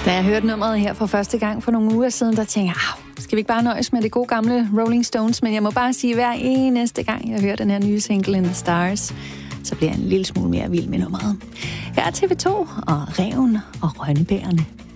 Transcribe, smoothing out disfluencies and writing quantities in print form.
Da jeg hørte nummeret her for første gang for nogle uger siden, der tænkte jeg, skal vi ikke bare nøjes med det gode gamle Rolling Stones? Men jeg må bare sige, hver eneste gang jeg hører den her nye single In The Stars, så bliver jeg en lille smule mere vild med nummeret. Her er TV2 og Ræven og Rønnebærerne.